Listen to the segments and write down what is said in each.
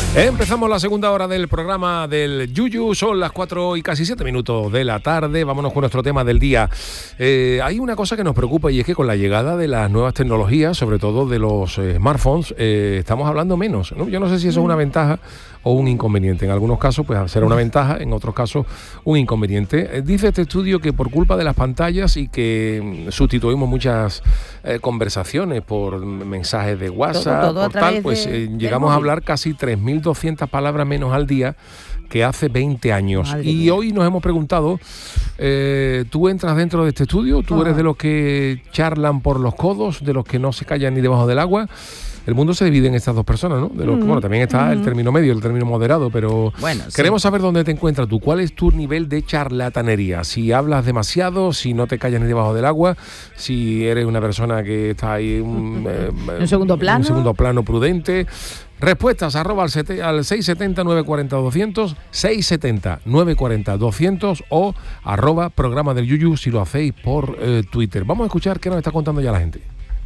Empezamos la segunda hora del programa del Yuyu, son las 4:07 de la tarde, vámonos con nuestro tema del día. Hay una cosa que nos preocupa y es que con la llegada de las nuevas tecnologías, sobre todo de los smartphones, estamos hablando menos, ¿no? Yo no sé si eso es una ventaja o un inconveniente. En algunos casos pues será una ventaja, en otros casos un inconveniente. Dice este estudio que por culpa de las pantallas y que sustituimos muchas conversaciones por mensajes de WhatsApp, todo por tal, pues llegamos a hablar casi 3.200 palabras menos al día que hace 20 años. Madre y mía. Hoy nos hemos preguntado, ¿tú entras dentro de este estudio? ¿Tú eres de los que charlan por los codos, de los que no se callan ni debajo del agua? El mundo se divide en estas dos personas, ¿no? Bueno, también está el término medio, el término moderado, pero bueno, queremos saber dónde te encuentras tú. ¿Cuál es tu nivel de charlatanería? Si hablas demasiado, si no te callas ni debajo del agua, si eres una persona que está ahí en segundo plano. Un segundo plano prudente. Respuestas @ al 670-940-200, 670-940-200 o @ programa del Yuyu si lo hacéis por Twitter. Vamos a escuchar qué nos está contando ya la gente.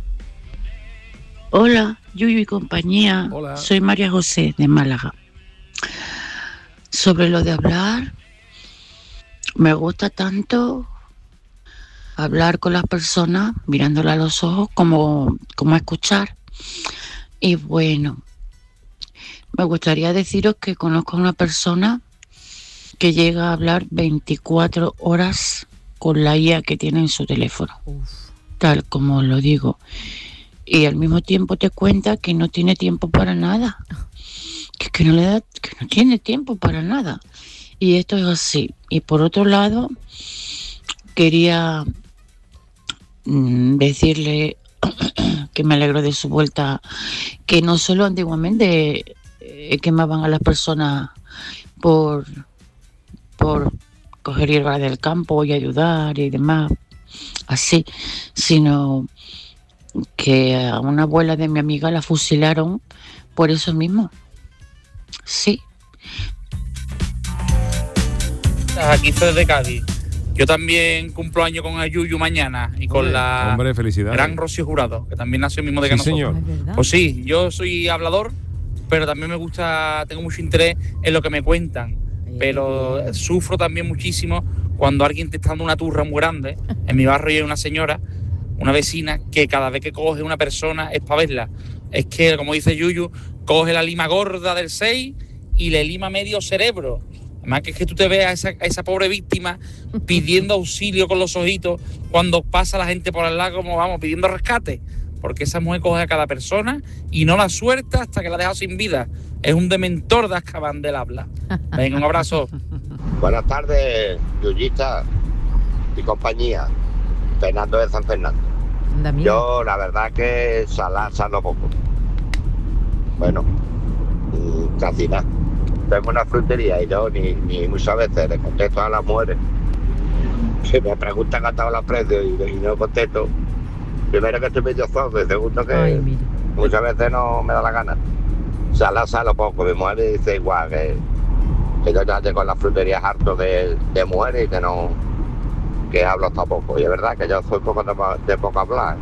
Hola, Yuyu y compañía. Hola. Soy María José de Málaga. Sobre lo de hablar, me gusta tanto hablar con las personas mirándolas a los ojos como escuchar. Y bueno, me gustaría deciros que conozco a una persona que llega a hablar 24 horas con la IA que tiene en su teléfono. Tal como lo digo. Y al mismo tiempo te cuenta que no tiene tiempo para nada, que no tiene tiempo para nada. Y esto es así. Y por otro lado, quería decirle que me alegro de su vuelta, que no solo antiguamente quemaban a las personas por coger hierba del campo y ayudar y demás, así, sino que a una abuela de mi amiga la fusilaron por eso mismo. Sí. Aquí soy de Cádiz. Yo también cumplo año con el Yuyu mañana y con la Hombre, felicidades. gran Rocío Jurado, que también nació el mismo día que nosotros. Señor. Pues sí, yo soy hablador, pero también me gusta, tengo mucho interés en lo que me cuentan. Pero sufro también muchísimo cuando alguien te está dando una turra muy grande. En mi barrio hay una señora, una vecina, que cada vez que coge una persona es para verla. Es que, como dice Yuyu, coge la lima gorda del 6 y le lima medio cerebro. Además que es que tú te veas a esa pobre víctima pidiendo auxilio con los ojitos cuando pasa la gente por al lado, como vamos, pidiendo rescate. Porque esa mujer coge a cada persona y no la suelta hasta que la deja sin vida. Es un dementor de Azkaban del habla. Venga, un abrazo. Buenas tardes, Yuyista y compañía. Fernando de San Fernando. Anda, mira. Yo, la verdad que salgo poco. Bueno, casi nada. Tengo una frutería y yo ni muchas veces le contesto a las mujeres que me preguntan cuánto los precios y no contesto. Primero que estoy medio sordo y segundo que Ay, muchas veces no me da la gana. Salgo poco. Mi mujer me dice igual que yo ya llego con las fruterías harto de mujeres y que hablo hasta poco. Y es verdad que yo soy poco de poco hablar.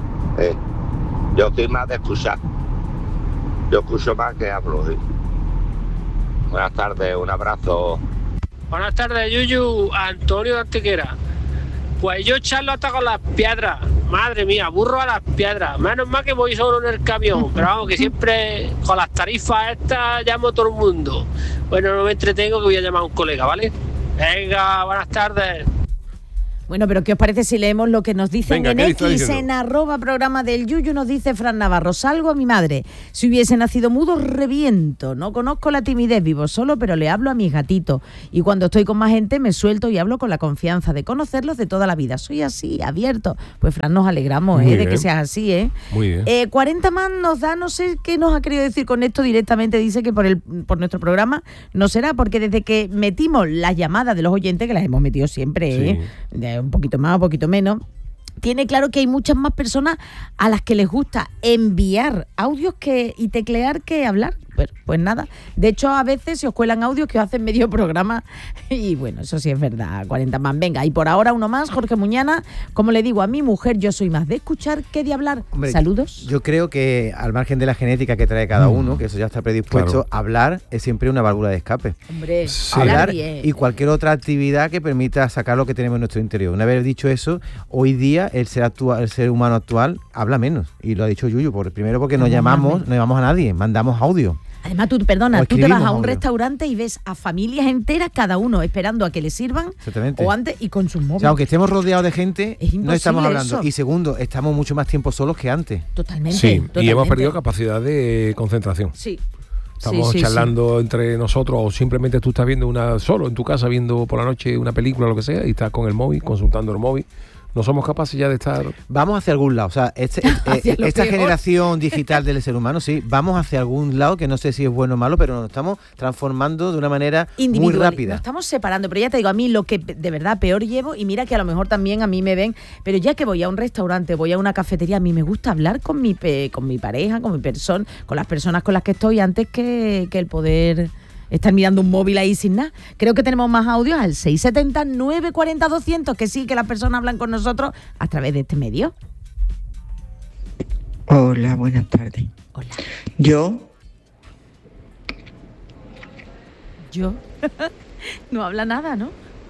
Yo soy más de escuchar. Yo escucho más que hablo. ¿Sí? Buenas tardes, un abrazo. Buenas tardes, Yuyu. Antonio de Antequera. Pues yo charlo hasta con las piedras. Madre mía, burro a las piedras. Menos mal que voy solo en el camión. Pero vamos, que siempre con las tarifas estas llamo a todo el mundo. Bueno, no me entretengo, que voy a llamar a un colega, ¿vale? Venga, buenas tardes. Bueno, pero ¿qué os parece si leemos lo que nos dicen? Venga, en ¿qué está X, diciendo? en @ programa del Yuyu, nos dice Fran Navarro: salgo a mi madre. Si hubiese nacido mudo, reviento. No conozco la timidez, vivo solo, pero le hablo a mis gatitos. Y cuando estoy con más gente, me suelto y hablo con la confianza de conocerlos de toda la vida. Soy así, abierto. Pues Fran, nos alegramos Muy de bien. que seas así, ¿eh? Muy bien. 40 más nos da, no sé qué nos ha querido decir con esto directamente, dice que por nuestro programa no será, porque desde que metimos las llamadas de los oyentes, que las hemos metido siempre, de un poquito más, un poquito menos, tiene claro que hay muchas más personas a las que les gusta enviar audios y teclear que hablar. Pues nada. De hecho, a veces se os cuelan audios que os hacen medio programa y bueno, eso sí es verdad, 40 más. Venga, y por ahora uno más, Jorge Muñana. Como le digo a mi mujer, yo soy más de escuchar que de hablar. Hombre, saludos. Yo creo que al margen de la genética que trae cada uno, que eso ya está predispuesto, claro. Hablar es siempre una válvula de escape. Hombre, Sí. Hablar bien. y cualquier otra actividad que permita sacar lo que tenemos en nuestro interior. Una vez dicho eso, hoy día el ser humano actual habla menos. Y lo ha dicho Yuyu, primero porque no llamamos a nadie, mandamos audio. Además, tú te vas a un restaurante y ves a familias enteras, cada uno esperando a que le sirvan o antes y con sus móviles. O sea, aunque estemos rodeados de gente, no estamos hablando. Eso. Y segundo, estamos mucho más tiempo solos que antes. Totalmente. Sí, totalmente. y hemos perdido capacidad de concentración. Sí. Estamos charlando entre nosotros o simplemente tú estás viendo solo en tu casa, viendo por la noche una película o lo que sea y estás con el móvil, consultando el móvil. No somos capaces ya de estar... Vamos hacia algún lado. O sea, esta generación digital del ser humano, sí, vamos hacia algún lado que no sé si es bueno o malo, pero nos estamos transformando de una manera muy rápida. Nos estamos separando, pero ya te digo, a mí lo que de verdad peor llevo, y mira que a lo mejor también a mí me ven, pero ya que voy a un restaurante, voy a una cafetería, a mí me gusta hablar con mi pareja, con mi persona, con las personas con las que estoy, antes que el poder... estar mirando un móvil ahí sin nada. Creo que tenemos más audios al 670 940 200, que sí, que las personas hablan con nosotros a través de este medio. Hola, buenas tardes. Hola. Yo no habla nada, ¿no?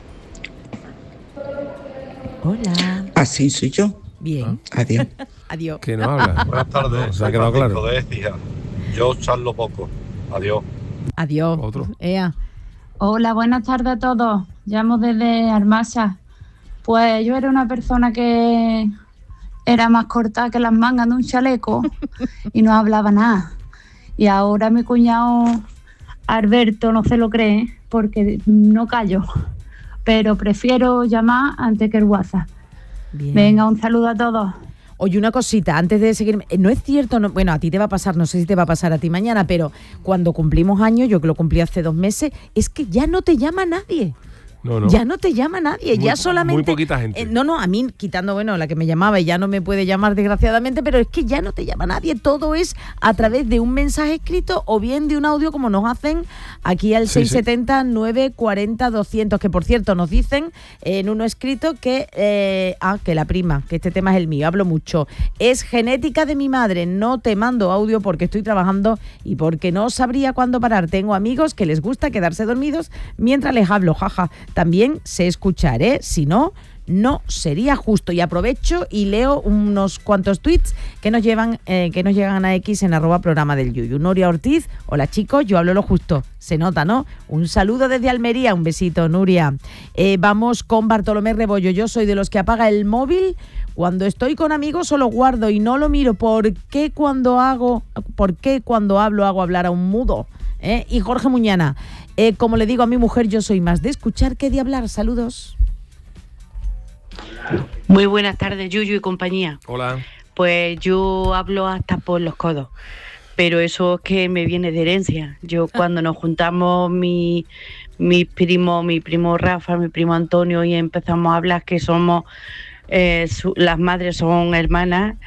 Hola. Así soy yo. Bien. Adiós. Adiós. Que no habla. Buenas tardes. No, se ha quedado claro. De Écija. Yo charlo poco. Adiós. Adiós. Otro. Ea. Hola, buenas tardes a todos. Llamo desde Armasa. Pues yo era una persona que era más corta que las mangas de un chaleco y no hablaba nada. Y ahora mi cuñado Alberto no se lo cree porque no callo. Pero prefiero llamar antes que el WhatsApp. Bien. Venga, un saludo a todos. Oye, una cosita, antes de seguir, no es cierto, bueno, a ti te va a pasar, no sé si te va a pasar a ti mañana, pero cuando cumplimos años, yo que lo cumplí hace 2 meses, es que ya no te llama nadie. No. Ya no te llama nadie, ya solamente... Muy poquita gente. A mí, quitando, la que me llamaba y ya no me puede llamar desgraciadamente, pero es que ya no te llama nadie, todo es a través de un mensaje escrito o bien de un audio como nos hacen aquí al 670 940 200, que por cierto nos dicen en uno escrito que la prima, que este tema es el mío, hablo mucho, es genética de mi madre, no te mando audio porque estoy trabajando y porque no sabría cuándo parar, tengo amigos que les gusta quedarse dormidos mientras les hablo, jaja. También sé escuchar, si no, no sería justo. Y aprovecho y leo unos cuantos tweets que nos llegan a X en @programa del Yuyu. Nuria Ortiz, hola chicos, yo hablo lo justo. Se nota, ¿no? Un saludo desde Almería, un besito, Nuria. Vamos con Bartolomé Rebollo. Yo soy de los que apaga el móvil cuando estoy con amigos, solo guardo y no lo miro. ¿Por qué cuando hablo hago hablar a un mudo? Y Jorge Muñana, como le digo a mi mujer, yo soy más de escuchar que de hablar. Saludos. Muy buenas tardes, Yuyu y compañía. Hola. Pues yo hablo hasta por los codos, pero eso es que me viene de herencia. Yo cuando nos juntamos mi primo Rafa, mi primo Antonio, y empezamos a hablar que somos, las madres son hermanas,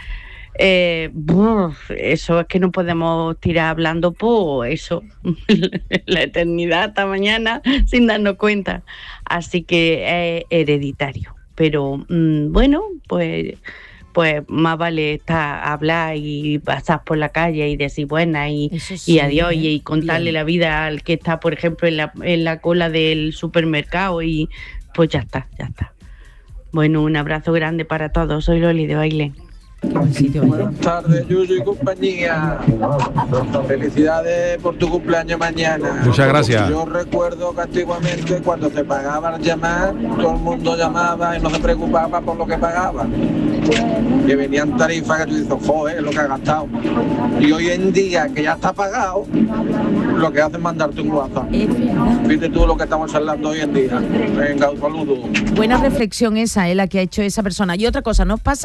eso es que no podemos tirar hablando por eso la eternidad hasta mañana sin darnos cuenta, así que es hereditario, pero bueno, pues más vale hablar y pasar por la calle y decir buenas y adiós, y contarle bien la vida al que está, por ejemplo, en la cola del supermercado, y pues ya está. Bueno, un abrazo grande para todos. Soy Loli de Bailén. Buenas tardes, Yuyu y compañía. Felicidades por tu cumpleaños mañana. Muchas gracias. Yo recuerdo que antiguamente cuando se pagaba llamar, todo el mundo llamaba y no se preocupaba por lo que pagaba. Que venían tarifas que tú dices, es lo que has gastado. Y hoy en día, que ya está pagado, lo que hace es mandarte un WhatsApp. Fíjate tú lo que estamos hablando hoy en día. Venga, un saludo. Buena reflexión esa, la que ha hecho esa persona. Y otra cosa, ¿nos pasa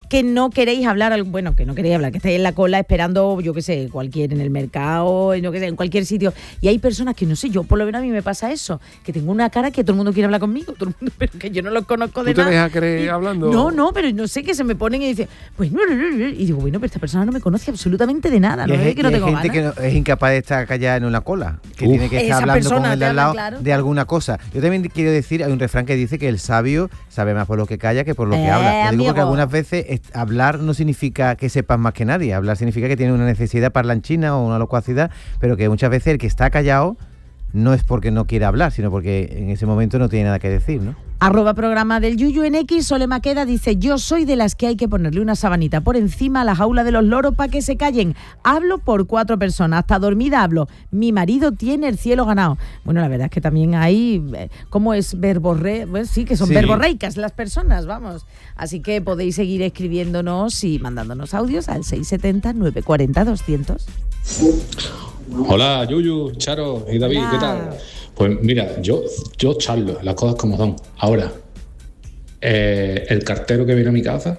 que no queréis hablar, que no queréis hablar, que estáis en la cola esperando, yo qué sé, en el mercado, yo qué sé, en cualquier sitio. Y hay personas que, no sé, yo por lo menos a mí me pasa eso, que tengo una cara que todo el mundo quiere hablar conmigo, todo el mundo, pero que yo no los conozco de nada. ¿Tú te dejas creer hablando? No, pero no sé, que se me ponen y dicen, pues no, y digo, bueno, pero esta persona no me conoce absolutamente de nada, no es que no tengo ganas. Hay gente que es incapaz de estar callada en una cola, que tiene que estar hablando con el de al lado, claro, de alguna cosa. Yo también quiero decir, hay un refrán que dice que el sabio sabe más por lo que calla que por lo que habla. Lo digo porque algunas veces hablar no significa que sepas más que nadie, hablar significa que tiene una necesidad parlanchina o una locuacidad, pero que muchas veces el que está callado no es porque no quiera hablar, sino porque en ese momento no tiene nada que decir, ¿no? @programa del Yuyu en X. Sole Maqueda dice: yo soy de las que hay que ponerle una sabanita por encima a la jaula de los loros para que se callen. Hablo por 4 personas, hasta dormida hablo. Mi marido tiene el cielo ganado. Bueno, la verdad es que también hay, ¿cómo es? Pues sí, que son verborreicas las personas, vamos. Así que podéis seguir escribiéndonos y mandándonos audios al 670 940 200. Hola, Yuyu, Charo y David, ¿qué tal? Pues mira, yo charlo, las cosas como son. Ahora, el cartero que viene a mi casa,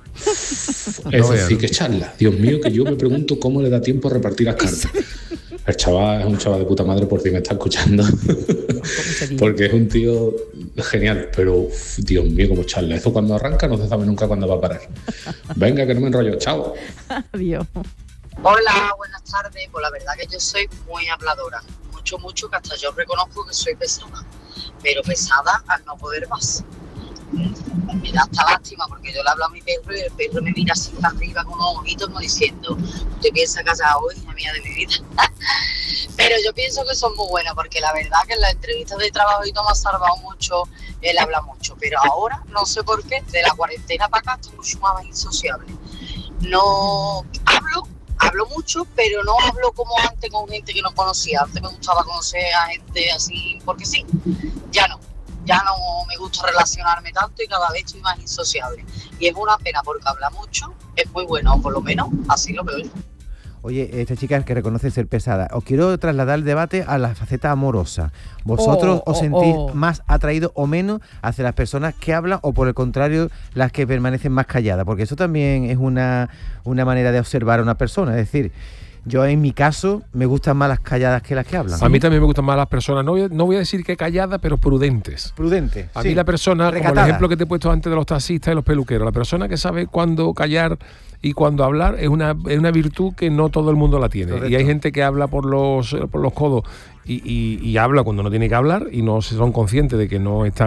eso sí que charla. Dios mío, que yo me pregunto cómo le da tiempo a repartir las cartas. El chaval es un chaval de puta madre, por si me está escuchando. Porque es un tío genial, pero Dios mío, cómo charla. Eso cuando arranca no se sabe nunca cuándo va a parar. Venga, que no me enrollo. Chao. Adiós. Hola, buenas tardes. Pues la verdad que yo soy muy habladora. Mucho, que hasta yo reconozco que soy pesada. Pero pesada al no poder más. Me da hasta lástima porque yo le hablo a mi perro y el perro me mira así para arriba con unos ojitos como diciendo: ¿usted piensa casar hoy, hija mía de mi vida? Pero yo pienso que son muy buenos porque la verdad que en las entrevistas de trabajo y todo me ha salvado mucho, él habla mucho. Pero ahora, no sé por qué, de la cuarentena para acá estoy mucho más insociable. No hablo mucho, pero no hablo como antes con gente que no conocía. Antes me gustaba conocer a gente así porque sí. Ya no me gusta relacionarme tanto y cada vez estoy más insociable. Y es una pena porque habla mucho, es muy bueno, o por lo menos así lo veo yo. Oye, esta chica es que reconoce ser pesada. Os quiero trasladar el debate a la faceta amorosa. ¿Vosotros os sentís más atraídos o menos hacia las personas que hablan o por el contrario las que permanecen más calladas? Porque eso también es una manera de observar a una persona. Es decir, yo en mi caso me gustan más las calladas que las que hablan. A mí también me gustan más las personas, no voy a decir que calladas, pero prudentes. Prudentes. A mí la persona, recatada, como el ejemplo que te he puesto antes de los taxistas y los peluqueros, la persona que sabe cuándo callar y cuándo hablar es una virtud que no todo el mundo la tiene. Correcto. Y hay gente que habla por los codos y habla cuando no tiene que hablar y no son conscientes de que no es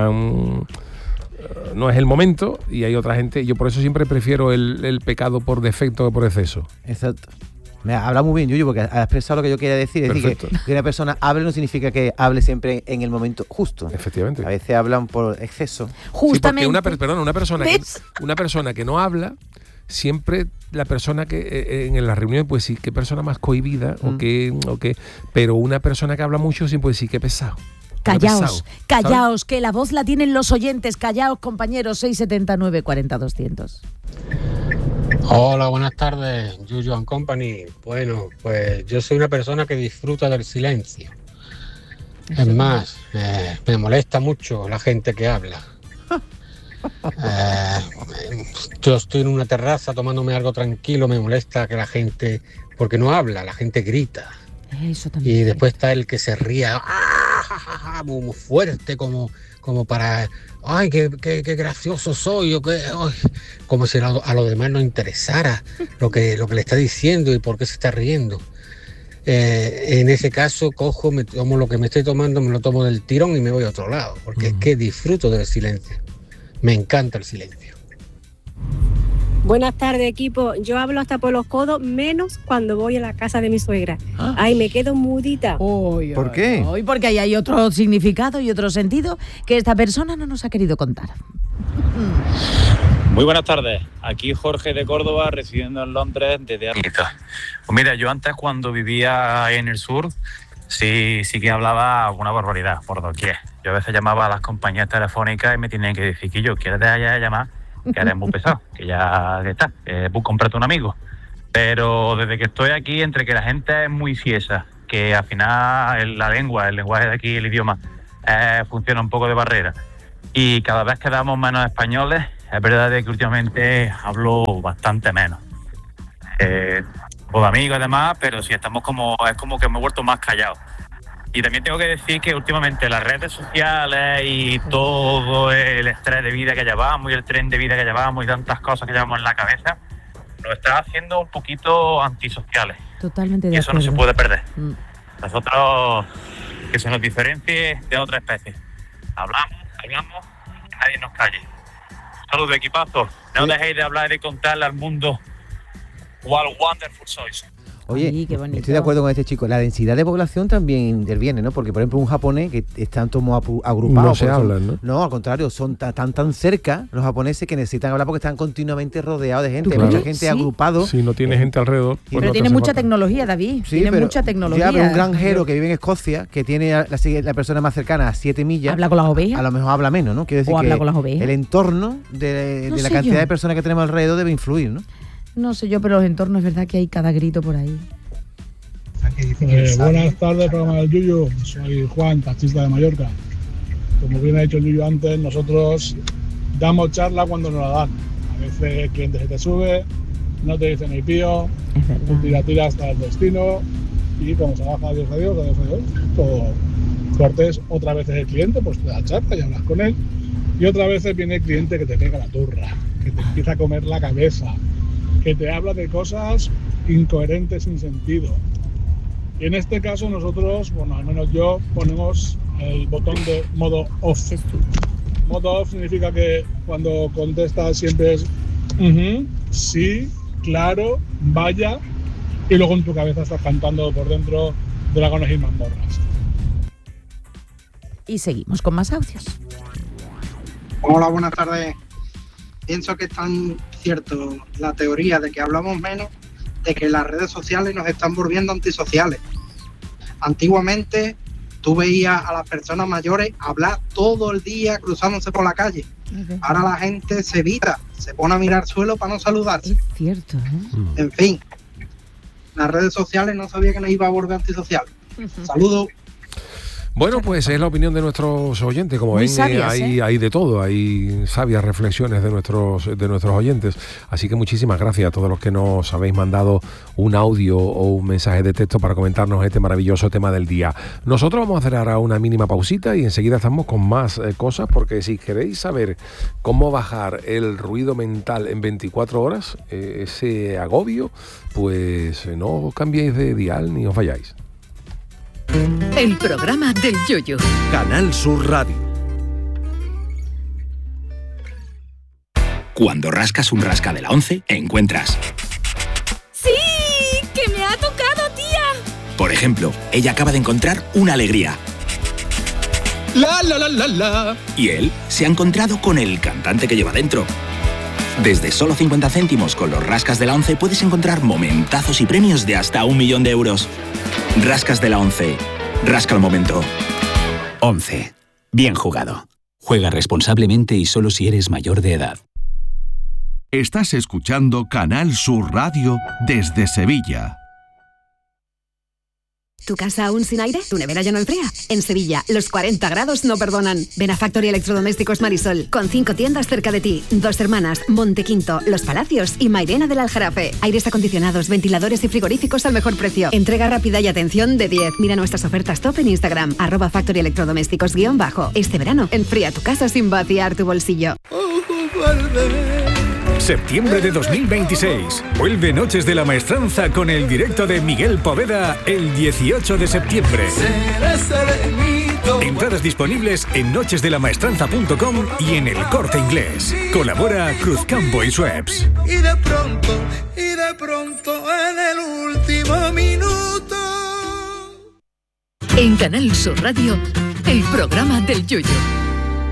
el momento, y hay otra gente, yo por eso siempre prefiero el pecado por defecto que por exceso. Exacto. Me habla muy bien, Yuyu, porque ha expresado lo que yo quería decir. Es decir, que una persona hable no significa que hable siempre en el momento justo. Efectivamente. A veces hablan por exceso. Justamente. Sí, una persona que no habla, siempre la persona que en la reunión puede decir qué persona más cohibida o qué, pero una persona que habla mucho siempre puede decir qué pesado. Callaos, ¿sabes? Que la voz la tienen los oyentes. Callaos, compañeros. 679 40 200. Hola, buenas tardes, Yuyu and Company. Bueno, pues yo soy una persona que disfruta del silencio. Es más, me molesta mucho la gente que habla. Yo estoy en una terraza tomándome algo tranquilo, me molesta que la gente, porque no habla, la gente grita. Eso también. Y después está el que se ría muy fuerte, como para, ay, qué gracioso soy, como si a los demás no interesara lo que le está diciendo y por qué se está riendo. En ese caso cojo, me tomo lo que me estoy tomando, me lo tomo del tirón y me voy a otro lado, porque es que disfruto del silencio. Me encanta el silencio. Buenas tardes, equipo. Yo hablo hasta por los codos, menos cuando voy a la casa de mi suegra. Ay, me quedo mudita. ¿Por qué? Porque ahí hay otro significado y otro sentido que esta persona no nos ha querido contar. Muy buenas tardes. Aquí Jorge de Córdoba, residiendo en Londres desde ahorita. Pues mira, yo antes cuando vivía en el sur, sí que hablaba alguna barbaridad por doquier. Yo a veces llamaba a las compañías telefónicas y me tenían que decir que yo, ¿quieres dejar ya de llamar? Que eres muy pesado, que ya está, cómprate un amigo. Pero desde que estoy aquí, entre que la gente es muy siesa, que al final el lenguaje de aquí, el idioma, funciona un poco de barrera, y cada vez quedamos menos españoles, es verdad que últimamente hablo bastante menos. Con amigos y demás, pero sí estamos es como que me he vuelto más callado. Y también tengo que decir que últimamente las redes sociales y todo el estrés de vida que llevamos y el tren de vida que llevamos y tantas cosas que llevamos en la cabeza, nos está haciendo un poquito antisociales. Totalmente de y eso acuerdo. no se puede perder. Nosotros, que se nos diferencie de otra especie. Hablamos, y nadie nos calle. Saludos, equipazo. No dejéis de hablar y contarle al mundo cuál wonderful sois. Oye, Ay, qué bonito. estoy de acuerdo con este chico. La densidad de población también interviene, ¿no? Porque, por ejemplo, un japonés que están todos agrupados. No se hablan, ¿no? No, al contrario, son tan cerca los japoneses que necesitan hablar porque están continuamente rodeados de gente. Claro. Mucha gente agrupada. Si no tiene gente alrededor. Pues Pero no te tiene hace mucha falta. tecnología, David. Sí, tiene pero mucha tecnología. ya, pero un granjero que vive en Escocia, que tiene la persona más cercana a 7 millas. ¿Habla con las ovejas? A lo mejor habla menos, ¿no? Quiero decir ¿O que habla con las ovejas? el entorno de No la sé cantidad yo. de personas que tenemos alrededor debe influir, ¿no? No sé yo, pero los entornos es verdad que hay cada grito por ahí. Buenas tardes, programa del Yuyu. Soy Juan, taxista de Mallorca. Como bien ha dicho el Yuyu antes, nosotros damos charla cuando nos la dan. A veces el cliente se te sube, no te dice ni pío, tú tira hasta el destino y cuando se baja, adiós, todo cortés. Otra vez es el cliente, pues te da charla y hablas con él. Y otra vez viene el cliente que te pega la turra, que te empieza a comer la cabeza, que te habla de cosas incoherentes, sin sentido. Y en este caso nosotros, bueno, al menos yo, ponemos el botón de modo off. Modo off significa que cuando contestas siempre es sí, claro, vaya, y luego en tu cabeza estás cantando por dentro dragones y mazmorras. Y seguimos con más audios. Hola, buenas tardes. Pienso que es tan cierto la teoría de que hablamos menos, de que las redes sociales nos están volviendo antisociales. Antiguamente tú veías a las personas mayores hablar todo el día cruzándose por la calle. Ahora la gente se evita, se pone a mirar al suelo para no saludarse. Es cierto, ¿eh? En fin, las redes sociales no sabía que nos iba a volver antisociales. Saludos. Bueno, pues es la opinión de nuestros oyentes. Como Muy ven, sabias, hay de todo, hay sabias reflexiones de nuestros oyentes. Así que muchísimas gracias a todos los que nos habéis mandado un audio o un mensaje de texto para comentarnos este maravilloso tema del día. Nosotros vamos a hacer ahora una mínima pausita y enseguida estamos con más cosas, porque si queréis saber cómo bajar el ruido mental en 24 horas, ese agobio, pues no os cambiéis de dial ni os vayáis. El programa del Yuyu. Canal Sur Radio. Cuando rascas un rasca de la 11, encuentras. ¡Sí! ¡Que me ha tocado, tía! Por ejemplo, ella acaba de encontrar una alegría. La la la la la. Y él se ha encontrado con el cantante que lleva dentro. Desde solo 50 céntimos con los rascas de la 11 puedes encontrar momentazos y premios de hasta 1 millón de euros. Rascas de la 11. Rasca el momento. 11. Bien jugado. Juega responsablemente y solo si eres mayor de edad. Estás escuchando Canal Sur Radio desde Sevilla. ¿Tu casa aún sin aire? ¿Tu nevera ya no enfría? En Sevilla, los 40 grados no perdonan. Ven a Factory Electrodomésticos Marisol, con 5 tiendas cerca de ti. Dos Hermanas, Montequinto, Los Palacios y Mairena del Aljarafe. Aires acondicionados, ventiladores y frigoríficos al mejor precio. Entrega rápida y atención de 10. Mira nuestras ofertas top en Instagram, @Factory Electrodomésticos _. Este verano, enfría tu casa sin vaciar tu bolsillo. Septiembre de 2026. Vuelve Noches de la Maestranza con el directo de Miguel Poveda el 18 de septiembre. Entradas disponibles en nochesdelamaestranza.com y en El Corte Inglés. Colabora Cruzcampo y Schweppes. Y de pronto en el último minuto. En Canal Sur Radio, el programa del Yuyu.